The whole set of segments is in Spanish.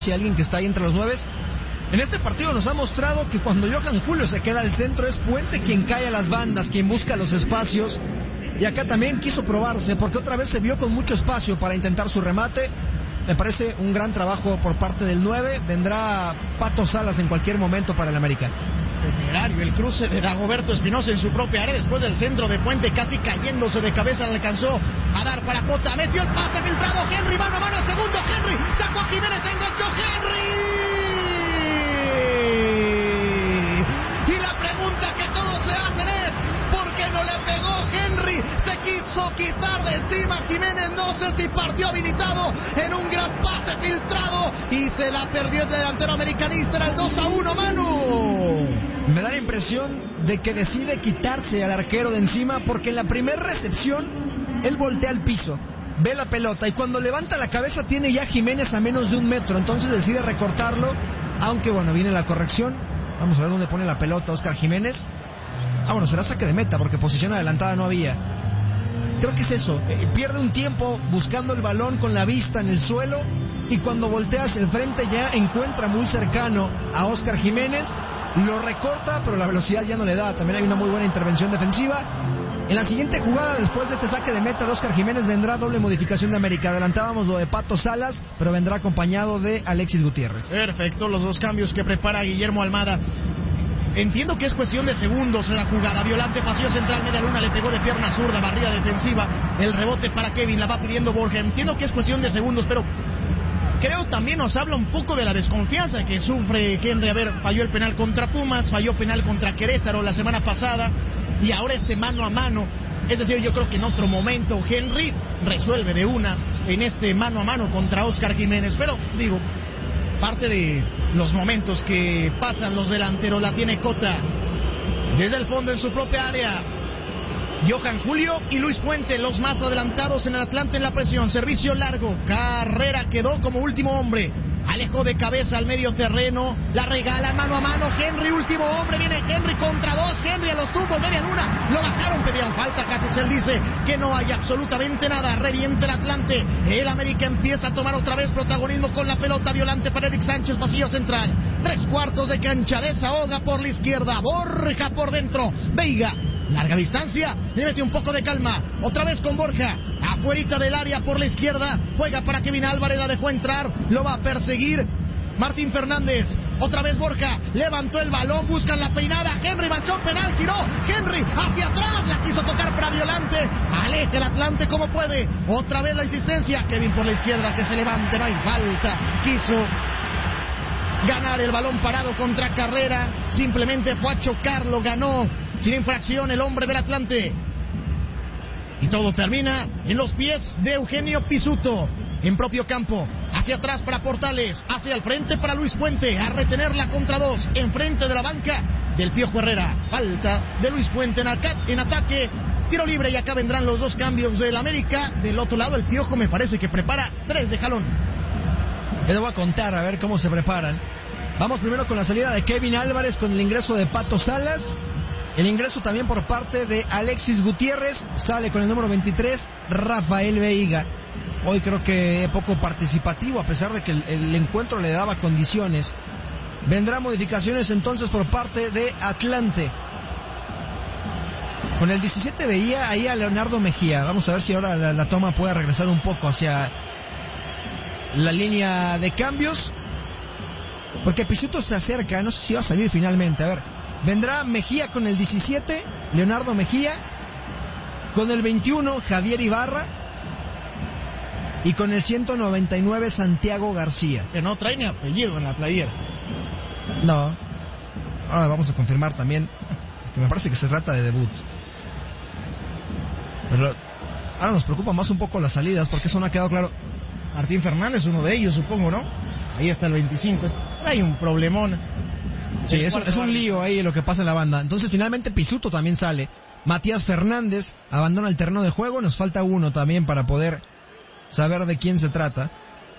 si alguien que está ahí entre los 9. En este partido nos ha mostrado que cuando Johan Julio se queda al centro es Puente quien cae a las bandas, quien busca los espacios. Y acá también quiso probarse porque otra vez se vio con mucho espacio para intentar su remate. Me parece un gran trabajo por parte del 9. Vendrá Pato Salas en cualquier momento para el América. Temerario el cruce de Dagoberto Espinosa en su propia área después del centro de Puente, casi cayéndose de cabeza, le alcanzó a dar para Cota, metió el pase filtrado, Henry mano a mano al segundo, Henry sacó a Jiménez, enganchó Henry. Y la pregunta que todos se hacen es, ¿por qué no le pegó Henry? Se quiso quitar de encima Jiménez, no sé si partió habilitado en un gran pase filtrado y se la perdió el delantero americanista, era el 2-1, Manu. Me da la impresión de que decide quitarse al arquero de encima porque en la primera recepción él voltea al piso, ve la pelota y cuando levanta la cabeza tiene ya Jiménez a menos de 1 metro, entonces decide recortarlo, aunque bueno, viene la corrección. Vamos a ver dónde pone la pelota Óscar Jiménez. Bueno, será saque de meta porque posición adelantada no había. Creo que es eso, pierde un tiempo buscando el balón con la vista en el suelo y cuando voltea hacia el frente ya encuentra muy cercano a Óscar Jiménez, lo recorta pero la velocidad ya no le da. También hay una muy buena intervención defensiva. En la siguiente jugada, después de este saque de meta de Óscar Jiménez, vendrá doble modificación de América. Adelantábamos lo de Pato Salas, pero vendrá acompañado de Alexis Gutiérrez. Perfecto, los dos cambios que prepara Guillermo Almada. Entiendo que es cuestión de segundos la jugada. Violante, pasillo central, media luna, le pegó de pierna zurda, barrida defensiva. El rebote para Kevin, la va pidiendo Borja. Entiendo que es cuestión de segundos, pero creo también nos habla un poco de la desconfianza que sufre Henry. A ver, falló el penal contra Pumas, falló penal contra Querétaro la semana pasada y ahora este mano a mano. Es decir, yo creo que en otro momento Henry resuelve de una en este mano a mano contra Óscar Jiménez, pero digo, parte de los momentos que pasan los delanteros la tiene Cota desde el fondo en su propia área. Johan Julio y Luis Puente, los más adelantados en el Atlante en la presión. Servicio largo, Carrera quedó como último hombre, alejó de cabeza al medio terreno, la regala mano a mano, Henry último hombre, viene Henry contra 2, Henry a los tumbos, media luna, lo bajaron, pedían falta, Catucel dice que no hay absolutamente nada, revienta el Atlante, el América empieza a tomar otra vez protagonismo con la pelota. Violante para Eric Sánchez, pasillo central, 3/4 de cancha, desahoga por la izquierda, Borja por dentro, Veiga, larga distancia, le mete un poco de calma, otra vez con Borja, afuerita del área por la izquierda, juega para Kevin Álvarez, la dejó entrar, lo va a perseguir Martín Fernández, otra vez Borja, levantó el balón, buscan la peinada, Henry manchó penal, giró, Henry hacia atrás, la quiso tocar para Violante, aleja el Atlante como puede, otra vez la insistencia, Kevin por la izquierda, que se levante, no hay falta, quiso ganar el balón parado contra Carrera, simplemente fue a chocarlo, ganó sin infracción el hombre del Atlante. Y todo termina en los pies de Eugenio Pisuto, en propio campo, hacia atrás para Portales, hacia el frente para Luis Puente, a retenerla contra 2, enfrente de la banca del Piojo Herrera. Falta de Luis Puente en ataque, tiro libre y acá vendrán los dos cambios del América. Del otro lado el Piojo me parece que prepara 3 de jalón. Les voy a contar a ver cómo se preparan. Vamos primero con la salida de Kevin Álvarez, con el ingreso de Pato Salas. El ingreso también por parte de Alexis Gutiérrez. Sale con el número 23 Rafael Veiga. Hoy creo que poco participativo, a pesar de que el encuentro le daba condiciones. Vendrán modificaciones entonces por parte de Atlante. Con el 17 veía ahí a Leonardo Mejía. Vamos a ver si ahora la toma puede regresar un poco hacia la línea de cambios, porque Pisuto se acerca, no sé si va a salir finalmente. A ver, vendrá Mejía con el 17, Leonardo Mejía, con el 21 Javier Ibarra y con el 199 Santiago García. Que no trae ni apellido en la playera. No, ahora vamos a confirmar también, que me parece que se trata de debut. Pero ahora nos preocupa más un poco las salidas, porque eso no ha quedado claro. Martín Fernández, uno de ellos, supongo, ¿no? Ahí está el 25. Hay un problemón. Sí, es un lío ahí lo que pasa en la banda. Entonces, finalmente, Pisuto también sale. Matías Fernández abandona el terreno de juego. Nos falta uno también para poder saber de quién se trata.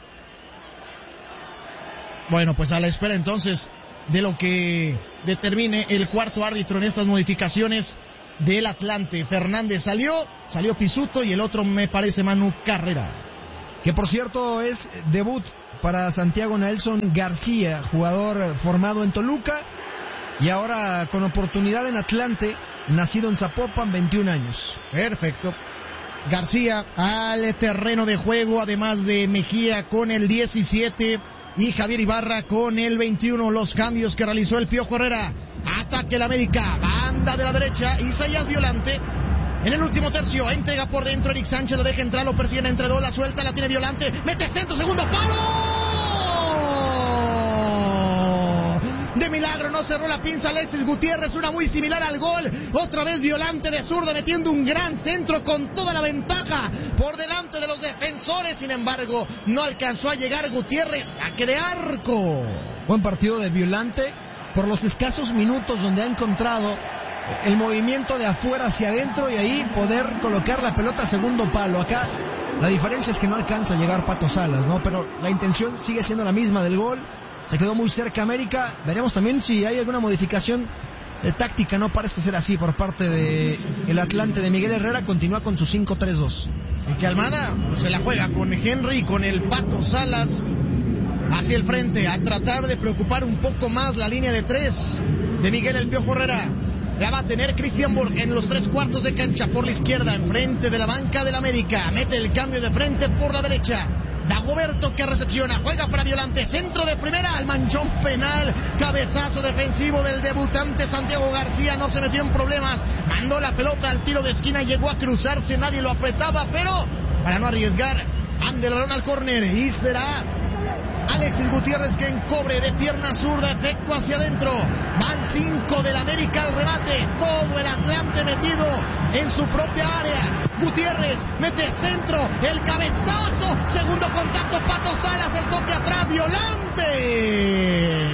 Bueno, pues a la espera entonces de lo que determine el cuarto árbitro en estas modificaciones del Atlante. Fernández salió Pisuto y el otro me parece Manu Carrera. que por cierto es debut para Santiago Nelson García, jugador formado en Toluca y ahora con oportunidad en Atlante, nacido en Zapopan, 21 años. Perfecto. García al terreno de juego, además de Mejía con el 17 y Javier Ibarra con el 21. Los cambios que realizó el Piojo Herrera. Ataque el América, banda de la derecha, Isaías Violante. En el último tercio, entrega por dentro, Eric Sánchez lo deja entrar, lo persiguen entre dos, la suelta, la tiene Violante, mete centro, segundo palo. De milagro no cerró la pinza Alexis Gutiérrez, una muy similar al gol. Otra vez Violante de zurda metiendo un gran centro con toda la ventaja por delante de los defensores. Sin embargo, no alcanzó a llegar Gutiérrez, saque de arco. Buen partido de Violante por los escasos minutos donde ha encontrado el movimiento de afuera hacia adentro y ahí poder colocar la pelota a segundo palo. Acá la diferencia es que no alcanza a llegar Pato Salas, ¿no? Pero la intención sigue siendo la misma del gol. Se quedó muy cerca América. Veremos también si hay alguna modificación de táctica. No parece ser así por parte de el Atlante de Miguel Herrera. Continúa con su 5-3-2. Y que Almada se la juega con Henry y con el Pato Salas hacia el frente, a tratar de preocupar un poco más la línea de tres de Miguel El Piojo Herrera. La va a tener Cristian Borja en los 3/4 de cancha por la izquierda, enfrente de la banca del América. Mete el cambio de frente por la derecha. Dagoberto que recepciona, juega para Violante, centro de primera al manchón penal, cabezazo defensivo del debutante Santiago García, no se metió en problemas, mandó la pelota al tiro de esquina, llegó a cruzarse, nadie lo apretaba, pero para no arriesgar, anda el balón al córner y será Alexis Gutiérrez que encobre de pierna zurda, efecto hacia adentro. Van 5 del América al remate, todo el Atlante metido en su propia área. Gutiérrez mete centro, el cabezazo, segundo contacto, Pato Salas, el toque atrás, Violante.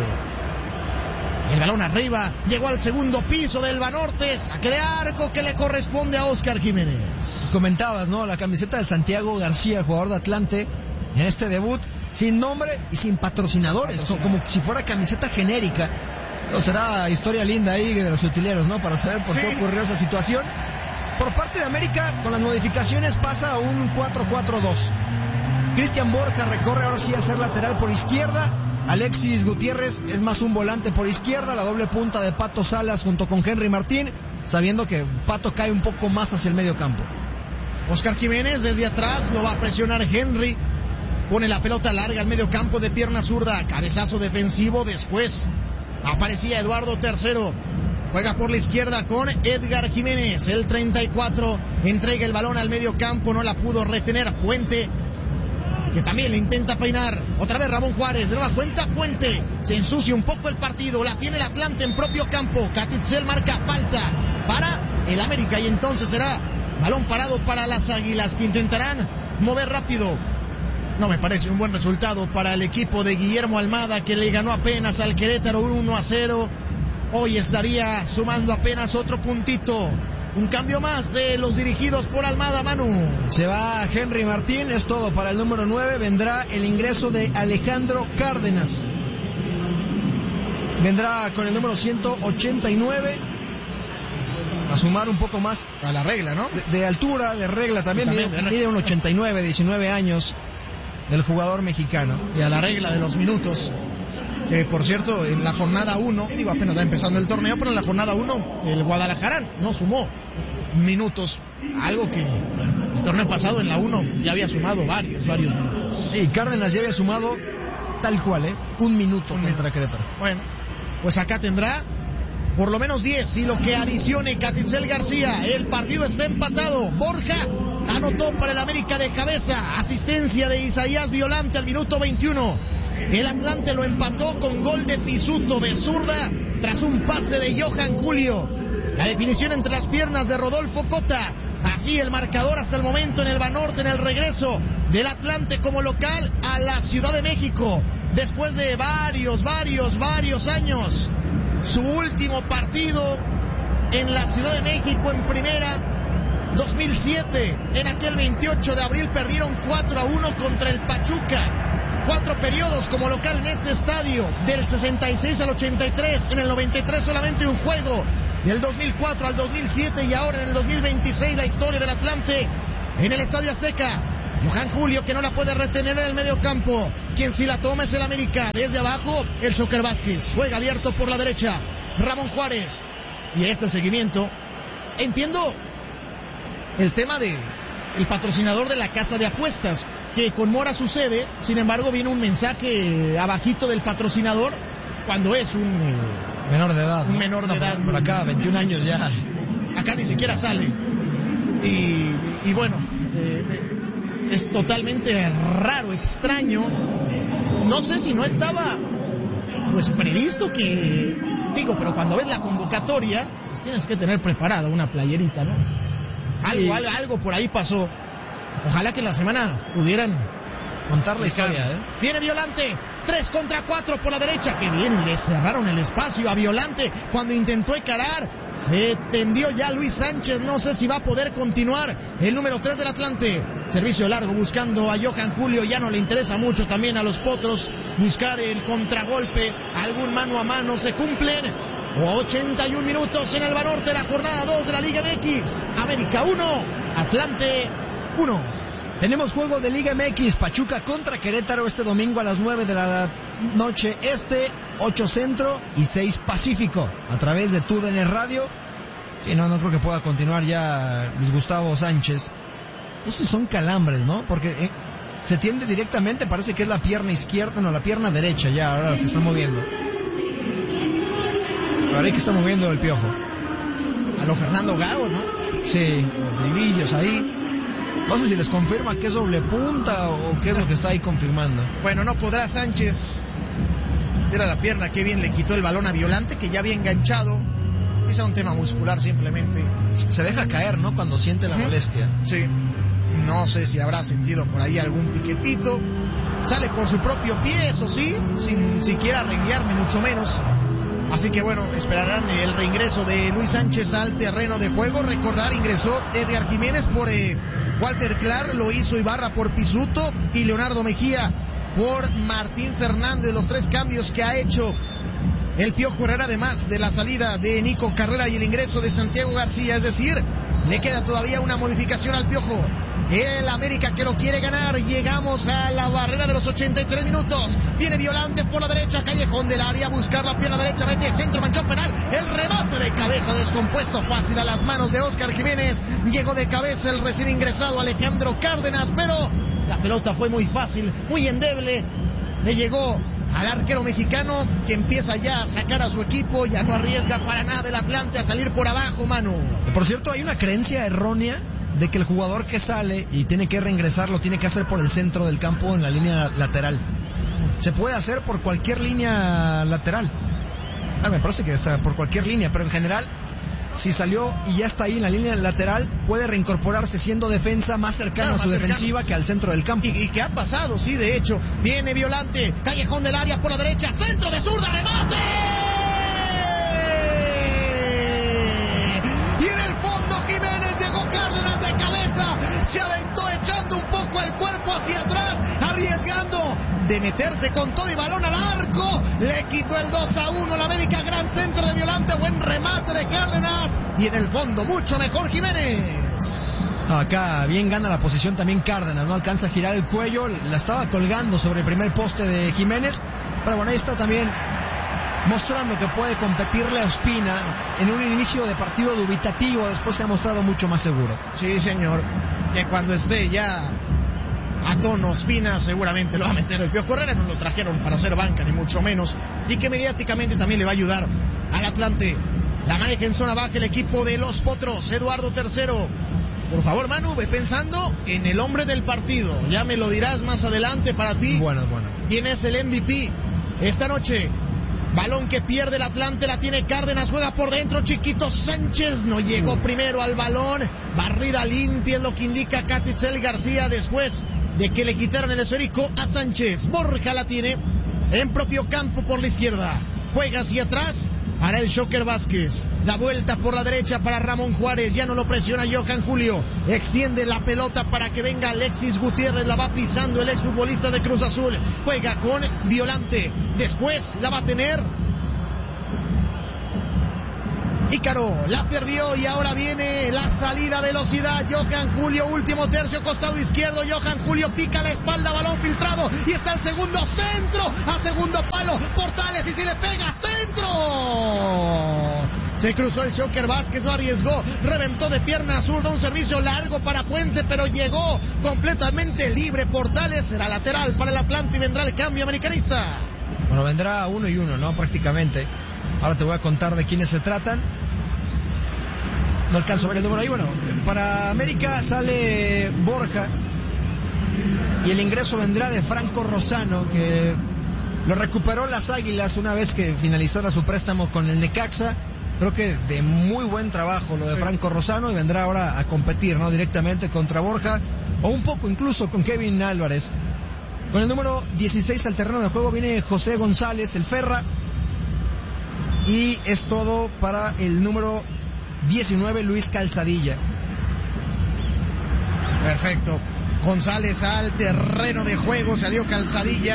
El balón arriba, llegó al segundo piso del Banorte, saque de arco que le corresponde a Óscar Jiménez. Comentabas, ¿no? La camiseta de Santiago García, jugador de Atlante, en este debut, sin nombre y sin patrocinadores, como si fuera camiseta genérica. No, será historia linda ahí de los utileros, ¿no? Para saber por qué ocurrió esa situación. Por parte de América, con las modificaciones, pasa a un 4-4-2. Cristian Borja recorre ahora sí a ser lateral por izquierda. Alexis Gutiérrez es más un volante por izquierda. La doble punta de Pato Salas junto con Henry Martín, sabiendo que Pato cae un poco más hacia el medio campo. Óscar Jiménez desde atrás, lo va a presionar Henry. Pone la pelota larga al medio campo de pierna zurda, cabezazo defensivo, después aparecía Eduardo Tercero, juega por la izquierda con Edgar Jiménez, el 34, entrega el balón al medio campo, no la pudo retener Puente, que también le intenta peinar, otra vez Ramón Juárez, de nueva cuenta Puente, se ensucia un poco el partido, la tiene el Atlante en propio campo, Catitzel marca falta para el América y entonces será balón parado para las Águilas que intentarán mover rápido. No me parece un buen resultado para el equipo de Guillermo Almada, que le ganó apenas al Querétaro 1-0. Hoy estaría sumando apenas otro puntito. Un cambio más de los dirigidos por Almada, Manu. Se va Henry Martín, es todo para el número 9. Vendrá el ingreso de Alejandro Cárdenas. Vendrá con el número 189. A sumar un poco más a la regla, ¿no? De altura, de regla también. Mide un 89, 19 años. Del jugador mexicano. Y a la regla de los minutos, que por cierto en la jornada 1, apenas va empezando el torneo, pero en la jornada 1 el Guadalajara no sumó minutos, algo que el torneo pasado en la 1 ya había sumado varios minutos. Sí, Cárdenas ya había sumado tal cual, un minuto contra Querétaro. Bueno, pues acá tendrá por lo menos 10 y lo que adicione Catitzel García. El partido está empatado. Borja anotó para el América de cabeza, asistencia de Isaías Violante al minuto 21. El Atlante lo empató con gol de Pisuto de zurda tras un pase de Johan Julio. La definición entre las piernas de Rodolfo Cota. Así el marcador hasta el momento en el Banorte, en el regreso del Atlante como local a la Ciudad de México. Después de varios años. Su último partido en la Ciudad de México en primera, 2007, en aquel 28 de abril perdieron 4-1 contra el Pachuca. 4 periodos como local en este estadio, del 66 al 83, en el 93 solamente un juego, del 2004 al 2007 y ahora en el 2026 la historia del Atlante en el Estadio Azteca. Johan Julio, que no la puede retener en el medio campo. Quien sí la toma es el América. Desde abajo, el Shocker Vázquez. Juega abierto por la derecha. Ramón Juárez. Y este seguimiento. Entiendo el tema de el patrocinador de la casa de apuestas, que con Mora sucede. Sin embargo, viene un mensaje abajito del patrocinador cuando es un menor de edad. Un menor de edad. Por acá, 21 años ya. Acá ni siquiera sale. Y bueno, es totalmente raro, extraño. No sé si no estaba pues previsto que... Digo, pero cuando ves la convocatoria, pues tienes que tener preparada una playerita, ¿no? Algo por ahí pasó. Ojalá que en la semana pudieran contar la historia, ¿eh? Viene Violante, 3 contra 4 por la derecha. Que bien, le cerraron el espacio a Violante cuando intentó encarar. Se tendió ya Luis Sánchez, no sé si va a poder continuar. El número 3 del Atlante. Servicio largo buscando a Johan Julio. Ya no le interesa mucho también a los Potros buscar el contragolpe. Algún mano a mano. Se cumplen 81 minutos en el Banorte, la jornada 2 de la Liga MX. América 1, Atlante 1. Tenemos juego de Liga MX, Pachuca contra Querétaro este domingo a las 9 de la noche este, 8 Centro y 6 Pacífico, a través de TUDN Radio. Sí, no creo que pueda continuar ya Luis Gustavo Sánchez. No sé si son calambres, ¿no? Porque se tiende directamente, parece que es la pierna izquierda, no, la pierna derecha ya, ahora lo que está moviendo. Ahora hay que está moviendo el Piojo. A lo Fernando Gago, ¿no? Sí. Los dedillos ahí. No sé si les confirma que es doble punta o qué es lo que está ahí confirmando. Bueno, no podrá Sánchez. Tira la pierna, qué bien le quitó el balón a Violante, que ya había enganchado. Es un tema muscular simplemente. Se deja caer, ¿no? Cuando siente la molestia. Sí. No sé si habrá sentido por ahí algún piquetito. Sale por su propio pie, eso sí, sin siquiera arreglar ni mucho menos. Así que bueno, esperarán el reingreso de Luis Sánchez al terreno de juego. Recordar, ingresó Edgar Jiménez por Walter Clark, lo hizo Ibarra por Pisuto y Leonardo Mejía por Martín Fernández. Los 3 cambios que ha hecho el Piojo Herrera, además de la salida de Nico Carrera y el ingreso de Santiago García. Es decir, le queda todavía una modificación al Piojo. El América que lo quiere ganar. Llegamos a la barrera de los 83 minutos. Viene Violante por la derecha, Callejón del área, buscar la pierna derecha, mete centro, manchón penal. El remate de cabeza descompuesto fácil a las manos de Óscar Jiménez. Llegó de cabeza el recién ingresado Alejandro Cárdenas, pero la pelota fue muy fácil, muy endeble. Le llegó al arquero mexicano, que empieza ya a sacar a su equipo. Ya no arriesga para nada el Atlante a salir por abajo, Manu. Por cierto, hay una creencia errónea de que el jugador que sale y tiene que reingresar lo tiene que hacer por el centro del campo en la línea lateral. Se puede hacer por cualquier línea lateral. Me parece que está por cualquier línea, pero en general, si salió y ya está ahí en la línea lateral, puede reincorporarse siendo defensa más cercano a su defensiva que al centro del campo. ¿Y qué ha pasado? Sí, de hecho, viene Violante, Callejón del área por la derecha, centro de zurda, remate. Y en el fondo Jiménez, llegó Cárdenas de cabeza, se aventó echando un poco el cuerpo hacia atrás, arriesgando de meterse con todo y balón al arco. Le quitó el 2-1 la América. Gran centro de Violante, buen remate de Cárdenas, y en el fondo mucho mejor Jiménez. Acá bien gana la posición también Cárdenas, no alcanza a girar el cuello, la estaba colgando sobre el primer poste de Jiménez, pero bueno, ahí está también mostrando que puede competirle a Ospina en un inicio de partido dubitativo. Después se ha mostrado mucho más seguro. Sí, señor, que cuando esté ya a tono Ospina seguramente lo va a meter el Piojo Herrera. No lo trajeron para hacer banca ni mucho menos, y que mediáticamente también le va a ayudar al Atlante. La maneja en zona baja el equipo de los Potros, Eduardo Tercero. Por favor, Manu, ve pensando en el hombre del partido. Ya me lo dirás más adelante para ti. Bueno. ¿Quién es el MVP esta noche? Balón que pierde el Atlante, la tiene Cárdenas, juega por dentro, Chiquito Sánchez, no llegó primero al balón. Barrida limpia es lo que indica Catitzel García después de que le quitaron el esférico a Sánchez. Borja la tiene en propio campo por la izquierda, juega hacia atrás para el Shocker Vázquez, la vuelta por la derecha para Ramón Juárez, ya no lo presiona Johan Julio, extiende la pelota para que venga Alexis Gutiérrez, la va pisando el exfutbolista de Cruz Azul, juega con Violante, después la va a tener Ícaro la perdió y ahora viene la salida a velocidad. Johan Julio, último tercio, costado izquierdo. Johan Julio pica la espalda, balón filtrado y está el segundo centro a segundo palo. Portales y si le pega, centro. Se cruzó el Shocker Vázquez, no arriesgó, reventó de pierna zurda, un servicio largo para Puente, pero llegó completamente libre. Portales será lateral para el Atlante y vendrá el cambio americanista. Bueno, vendrá 1 y 1, ¿no? Prácticamente. Ahora te voy a contar de quiénes se tratan. No alcanzo a ver el número ahí. Bueno, para América sale Borja y el ingreso vendrá de Franco Rosano, que lo recuperó las Águilas una vez que finalizara su préstamo con el Necaxa. Creo que de muy buen trabajo lo de Franco Rosano, y vendrá ahora a competir, ¿no? Directamente contra Borja o un poco incluso con Kevin Álvarez. Con el número 16 al terreno de juego viene José González, el Ferra. Y es todo para el número 19, Luis Calzadilla. Perfecto. González al terreno de juego, salió Calzadilla.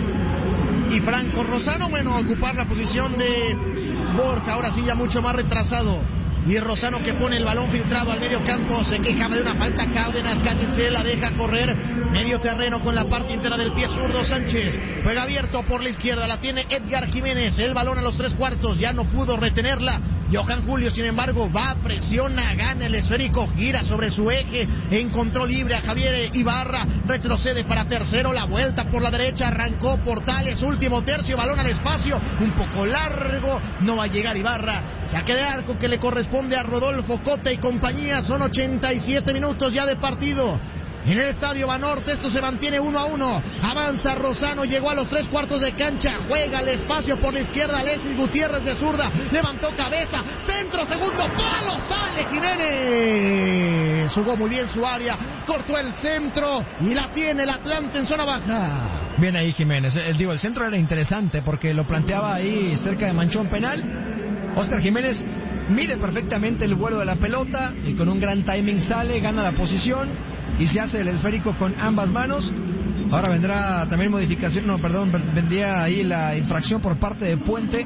Y Franco Rosano, bueno, a ocupar la posición de Borja, ahora sí ya mucho más retrasado. Y Rosano que pone el balón filtrado al medio campo, se quejaba de una falta Cárdenas, Cátice la deja correr, medio terreno con la parte interna del pie zurdo. Sánchez juega abierto por la izquierda, la tiene Edgar Jiménez, el balón a los 3/4, ya no pudo retenerla. Johan Julio, sin embargo, va, presiona, gana el esférico, gira sobre su eje, encontró libre a Javier Ibarra, retrocede para tercero, la vuelta por la derecha, arrancó Portales, último tercio, balón al espacio, un poco largo, no va a llegar Ibarra, saque de arco que le corresponde a Rodolfo Cota y compañía. Son 87 minutos ya de partido en el Estadio Banorte. Esto se mantiene 1-1. Avanza Rosano, llegó a los 3/4 de cancha, juega el espacio por la izquierda. Alexis Gutiérrez de zurda, levantó cabeza, centro, segundo palo, sale Jiménez. Jugó muy bien su área, cortó el centro y la tiene el Atlante en zona baja. Bien ahí Jiménez. El centro era interesante porque lo planteaba ahí cerca de manchón penal. Óscar Jiménez mide perfectamente el vuelo de la pelota y con un gran timing sale, gana la posición y se hace el esférico con ambas manos. Ahora vendrá también vendría ahí la infracción por parte de Puente.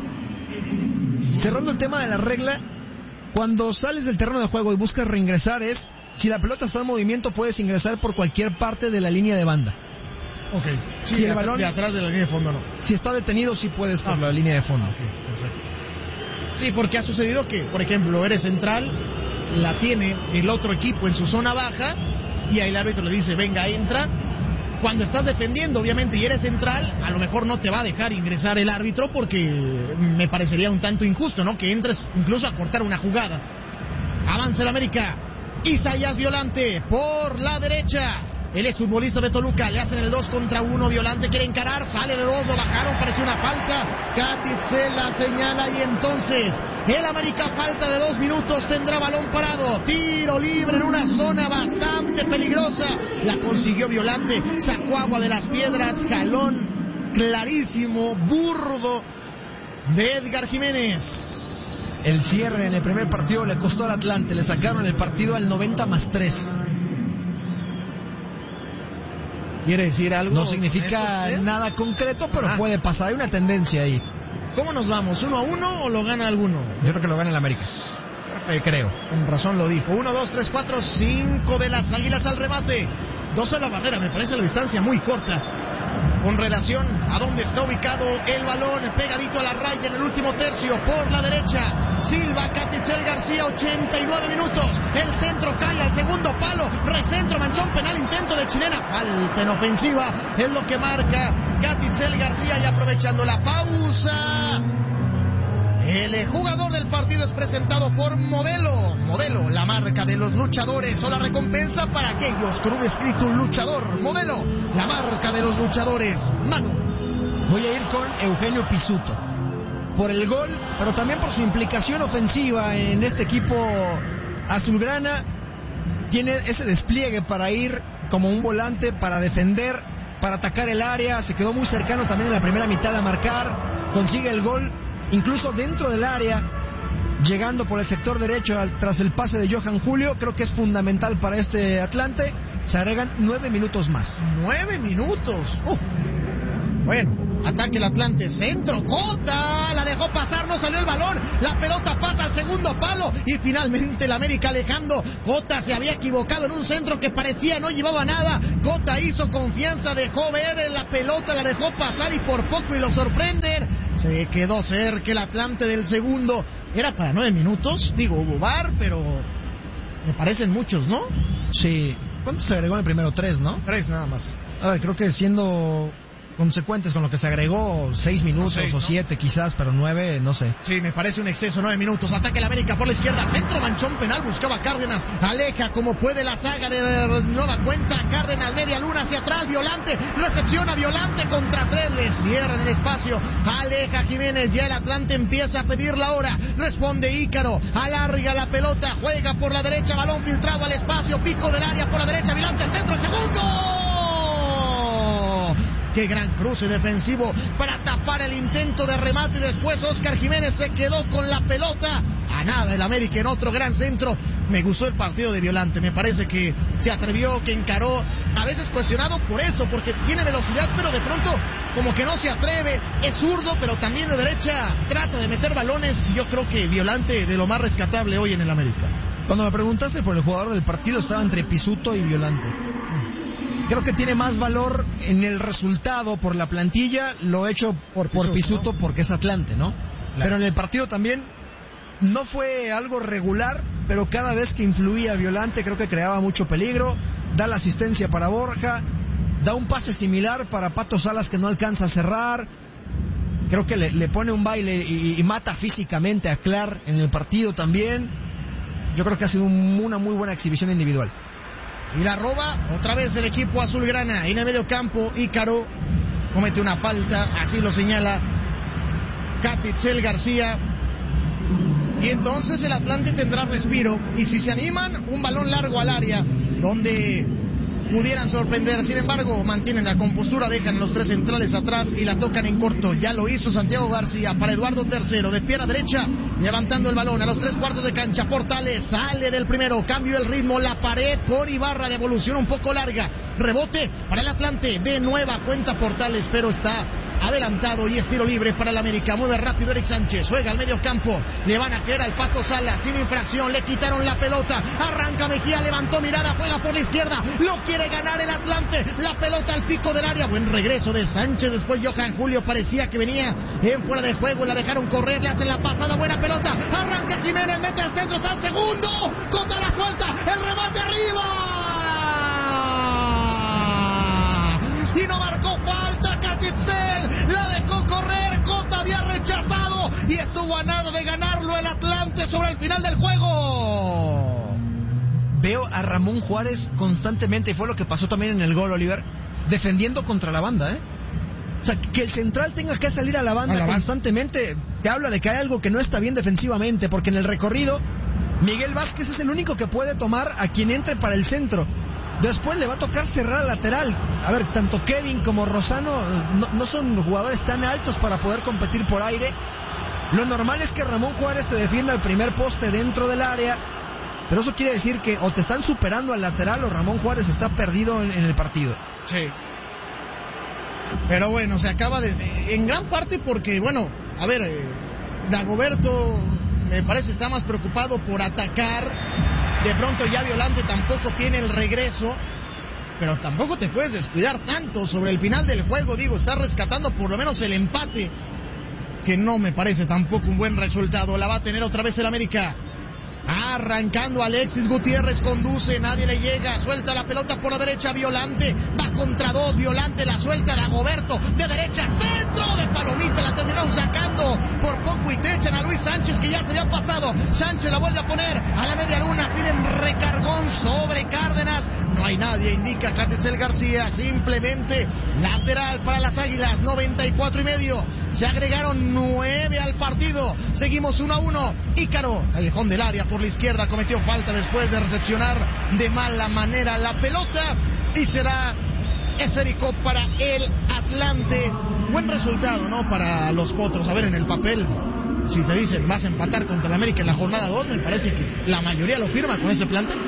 Cerrando el tema de la regla, cuando sales del terreno de juego y buscas reingresar si la pelota está en movimiento puedes ingresar por cualquier parte de la línea de banda. Ok. Sí, si el balón de atrás de la línea de fondo no. Si está detenido sí puedes por la línea de fondo. Okay, perfecto. Sí, porque ha sucedido que, por ejemplo, eres central, la tiene el otro equipo en su zona baja y ahí el árbitro le dice, venga, entra. Cuando estás defendiendo, obviamente, y eres central, a lo mejor no te va a dejar ingresar el árbitro porque me parecería un tanto injusto, ¿no? Que entres incluso a cortar una jugada. Avanza el América. Isaías Violante por la derecha. El exfutbolista de Toluca, le hacen el 2 contra 1, Violante quiere encarar, sale de 2, lo bajaron, parece una falta, Cátice la señala y entonces el América, falta de 2 minutos, tendrá balón parado, tiro libre en una zona bastante peligrosa, la consiguió Violante, sacó agua de las piedras, jalón clarísimo, burdo de Edgar Jiménez. El cierre en el primer partido le costó al Atlante, le sacaron el partido al 90+3. ¿Quiere decir algo? No significa nada concreto, pero puede pasar. Hay una tendencia ahí. ¿Cómo nos vamos? ¿1-1 o lo gana alguno? Yo creo que lo gana el América. Creo. Con razón lo dijo. 1, 2, 3, 4, 5 de las Águilas al remate. 2 a la barrera. Me parece la distancia muy corta. Con relación a dónde está ubicado el balón, pegadito a la raya en el último tercio, por la derecha, Silva, Catitzel García, 89 minutos, el centro cae al segundo palo, recentro, manchón penal, intento de chilena, falta en ofensiva, es lo que marca Catitzel García, y aprovechando la pausa, el jugador del partido es presentado por Modelo, la marca de los luchadores, o la recompensa para aquellos con un espíritu luchador. Modelo, la marca de los luchadores. Manu. Voy a ir con Eugenio Pizzuto, por el gol, pero también por su implicación ofensiva en este equipo azulgrana. Tiene ese despliegue para ir como un volante, para defender, para atacar el área. Se quedó muy cercano también en la primera mitad a marcar, consigue el gol incluso dentro del área, llegando por el sector derecho tras el pase de Johan Julio. Creo que es fundamental para este Atlante. Se agregan 9 minutos más. 9 minutos. Bueno, Ataque el Atlante, centro, Cota, la dejó pasar, no salió el balón, la pelota pasa al segundo palo y finalmente el América alejando. Cota se había equivocado en un centro que parecía no llevaba nada. Cota hizo confianza, dejó ver la pelota, la dejó pasar y por poco y lo sorprenden. Se quedó cerca el Atlante del segundo. Era para 9 minutos, digo, hubo VAR, pero me parecen muchos, ¿no? Sí. ¿Cuánto se agregó en el primero? 3, ¿no? 3 nada más. A ver, creo que siendo consecuentes con lo que se agregó, 6 minutos 6, ¿no? o 7 quizás, pero 9, no sé. Sí, me parece un exceso, 9 minutos. Ataque el América por la izquierda, centro, manchón penal, buscaba Cárdenas, aleja como puede la saga de nueva cuenta. Cárdenas, media luna hacia atrás, Violante, recepciona Violante contra 3, le cierran el espacio, aleja Jiménez, ya el Atlante empieza a pedir la hora, responde Ícaro, alarga la pelota, juega por la derecha, balón filtrado al espacio, pico del área por la derecha, Violante, el centro, el segundo. Qué gran cruce defensivo para tapar el intento de remate. Después Óscar Jiménez se quedó con la pelota. A nada el América en otro gran centro. Me gustó el partido de Violante. Me parece que se atrevió, que encaró. A veces cuestionado por eso, porque tiene velocidad, pero de pronto como que no se atreve. Es zurdo, pero también de derecha trata de meter balones. Yo creo que Violante de lo más rescatable hoy en el América. Cuando me preguntaste por el jugador del partido, estaba entre Pisuto y Violante. Creo que tiene más valor en el resultado por la plantilla, lo hecho por Pisuto, ¿no? Porque es Atlante, ¿no? Claro. Pero en el partido también no fue algo regular, pero cada vez que influía Violante creo que creaba mucho peligro. Da la asistencia para Borja, da un pase similar para Pato Salas que no alcanza a cerrar. Creo que le pone un baile y mata físicamente a Clar en el partido también. Yo creo que ha sido una muy buena exhibición individual. Y la roba otra vez el equipo azulgrana. En el medio campo, Ícaro comete una falta, así lo señala Catitzel García. Y entonces el Atlante tendrá respiro. Y si se animan, un balón largo al área, donde pudieran sorprender. Sin embargo, mantienen la compostura, dejan los 3 centrales atrás y la tocan en corto. Ya lo hizo Santiago García para Eduardo Tercero, de pierna derecha, levantando el balón a los 3 cuartos de cancha. Portales sale del primero, cambio el ritmo, la pared por Ibarra, devolución un poco larga, rebote para el Atlante, de nueva cuenta Portales, pero está adelantado y es tiro libre para el América. Mueve rápido Eric Sánchez, juega al medio campo, le van a caer al Pato Salas sin infracción, le quitaron la pelota, arranca Mejía, levantó mirada, juega por la izquierda, lo quiere ganar el Atlante, la pelota al pico del área, buen regreso de Sánchez, después Johan Julio parecía que venía en fuera de juego, la dejaron correr, le hacen la pasada, buena pelota, arranca Jiménez, mete al centro, está al segundo, contra la falta, el remate arriba, y no marcó falta Catitzel, la dejó correr, Cota había rechazado y estuvo a nada de ganarlo el Atlante sobre el final del juego. Veo a Ramón Juárez constantemente, y fue lo que pasó también en el gol, Oliver, defendiendo contra la banda, O sea, que el central tenga que salir a la banda constantemente, te habla de que hay algo que no está bien defensivamente, porque en el recorrido Miguel Vázquez es el único que puede tomar a quien entre para el centro. Después le va a tocar cerrar al lateral. A ver, tanto Kevin como Rosano no son jugadores tan altos para poder competir por aire. Lo normal es que Ramón Juárez te defienda el primer poste dentro del área, pero eso quiere decir que o te están superando al lateral o Ramón Juárez está perdido en el partido. Sí. Pero bueno, se acaba en gran parte porque, bueno, a ver, Dagoberto me parece está más preocupado por atacar. De pronto ya Violante tampoco tiene el regreso, pero tampoco te puedes descuidar tanto sobre el final del juego, digo, está rescatando por lo menos el empate, que no me parece tampoco un buen resultado. La va a tener otra vez el América. Arrancando Alexis Gutiérrez, conduce, nadie le llega, suelta la pelota por la derecha, Violante, va contra 2, Violante la suelta, Dagoberto, de derecha, centro de palomita, la terminaron sacando, por poco y te echan a Luis Sánchez, que ya se había pasado, Sánchez la vuelve a poner, a la media luna, piden recargón sobre Cárdenas, no hay nadie, indica Catitzel García, simplemente lateral para las Águilas, 94.5, se agregaron 9 al partido, seguimos 1-1, Ícaro, callejón del área, por la izquierda, cometió falta después de recepcionar de mala manera la pelota y será esférico para el Atlante. Buen resultado, ¿no? Para los Potros. A ver, en el papel, si te dicen vas a empatar contra el América en la jornada 2, me parece que la mayoría lo firma con ese plantel.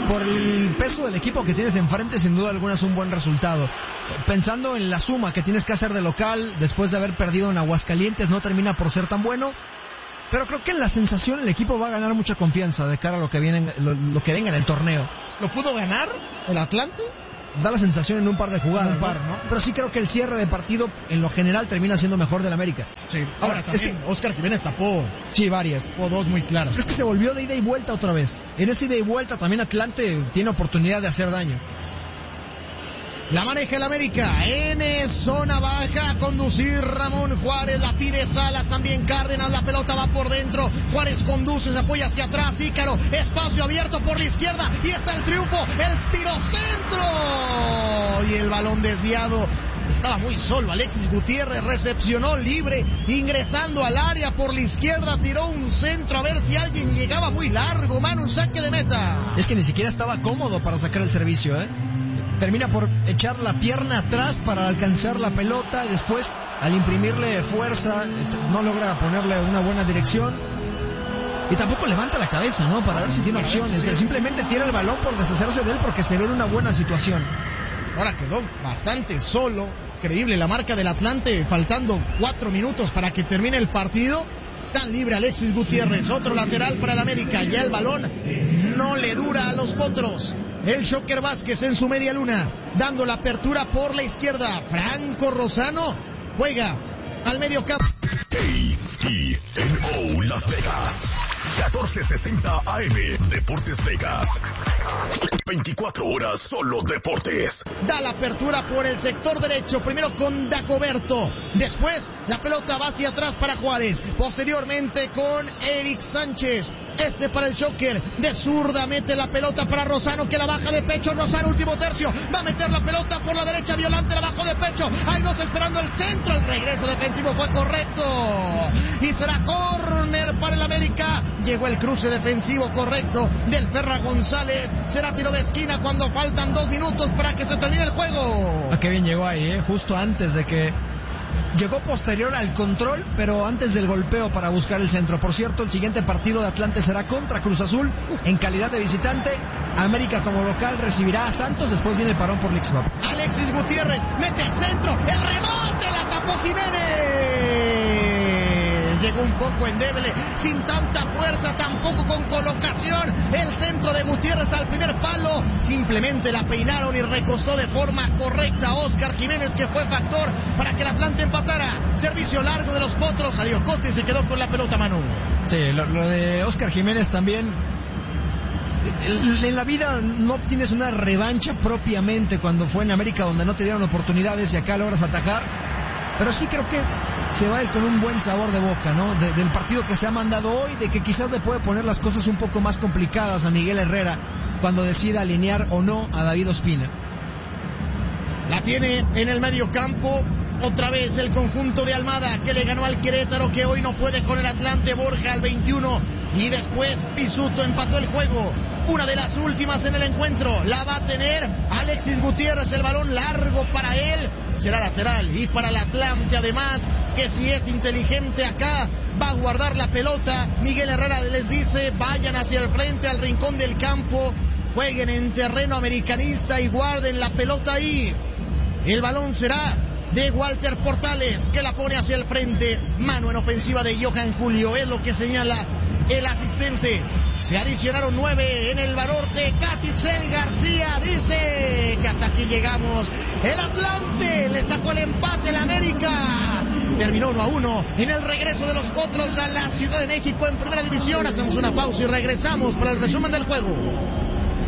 por el peso del equipo que tienes enfrente, sin duda alguna es un buen resultado. Pensando en la suma que tienes que hacer de local, después de haber perdido en Aguascalientes, no termina por ser tan bueno. Pero creo que en la sensación el equipo va a ganar mucha confianza de cara a lo que venga en el torneo. ¿Lo pudo ganar el Atlante? Da la sensación en un par de jugadas, ¿no? Pero sí creo que el cierre de partido en lo general termina siendo mejor del América. Sí. Ahora también Óscar Jiménez tapó. Sí, varias. O dos muy claras. Es que se volvió de ida y vuelta otra vez. En esa ida y vuelta también Atlante tiene oportunidad de hacer daño. La maneja el América en zona baja, a conducir Ramón Juárez, la pide Salas, también Cárdenas, la pelota va por dentro, Juárez conduce, se apoya hacia atrás, Ícaro, espacio abierto por la izquierda, y está el triunfo, el tiro centro, y el balón desviado. Estaba muy solo Alexis Gutiérrez, recepcionó libre, ingresando al área por la izquierda, tiró un centro a ver si alguien llegaba muy largo, un saque de meta. Es que ni siquiera estaba cómodo para sacar el servicio, Termina por echar la pierna atrás para alcanzar la pelota, y después, al imprimirle fuerza, no logra ponerle una buena dirección. Y tampoco levanta la cabeza, para ver si tiene opciones. Simplemente tira el balón por deshacerse de él porque se ve en una buena situación. Ahora quedó bastante solo. Increíble la marca del Atlante, faltando 4 minutos para que termine el partido. Tan libre Alexis Gutiérrez, otro lateral para el América. Ya el balón no le dura a los potros. El Shocker Vázquez en su media luna, dando la apertura por la izquierda. Franco Rosano juega al medio campo. KTNO Las Vegas, 1460 AM, Deportes Vegas. 24 horas solo deportes. Da la apertura por el sector derecho, primero con Dagoberto, después la pelota va hacia atrás para Juárez, posteriormente con Eric Sánchez, para el Shocker, de zurda mete la pelota para Rosano, que la baja de pecho. Rosano, último tercio, va a meter la pelota por la derecha, Violante la bajó de pecho, hay dos esperando el centro, el regreso defensivo fue correcto, y será córner para el América. Llegó el cruce defensivo correcto del Ferra González, será tiro de esquina cuando faltan 2 minutos para que se termine el juego. Qué bien llegó ahí, justo antes de que... Llegó posterior al control, pero antes del golpeo para buscar el centro. Por cierto, el siguiente partido de Atlante será contra Cruz Azul en calidad de visitante. América como local recibirá a Santos, después viene el parón por Leagues Cup. Alexis Gutiérrez mete el centro, el rebote, la tapó Jiménez. Llegó un poco endeble, sin tanta fuerza, tampoco con colocación. El centro de Gutiérrez al primer palo, simplemente la peinaron y recostó de forma correcta a Óscar Jiménez, que fue factor para que el Atlante empatara. Servicio largo de los potros, salió Cote y se quedó con la pelota, Manu. Sí, lo de Óscar Jiménez también. En la vida no obtienes una revancha propiamente cuando fue en América, donde no te dieron oportunidades y acá logras atajar. Pero sí creo que se va a ir con un buen sabor de boca, del partido que se ha mandado hoy, de que quizás le puede poner las cosas un poco más complicadas a Miguel Herrera cuando decida alinear o no a David Ospina. La tiene en el medio campo, otra vez el conjunto de Almada, que le ganó al Querétaro, que hoy no puede con el Atlante. Borja al 21, y después Pisuto empató el juego. Una de las últimas en el encuentro la va a tener Alexis Gutiérrez, el balón largo para él, será lateral, y para el Atlante además, que si es inteligente acá, va a guardar la pelota. Miguel Herrera les dice, vayan hacia el frente, al rincón del campo, jueguen en terreno americanista y guarden la pelota ahí. El balón será de Walter Portales, que la pone hacia el frente. Mano en ofensiva de Johan Julio, es lo que señala el asistente. Se adicionaron 9 en el valor de Catitzel García. Dice que hasta aquí llegamos. El Atlante le sacó el empate al América. Terminó 1-1 en el regreso de los potros a la Ciudad de México en Primera División. Hacemos una pausa y regresamos para el resumen del juego.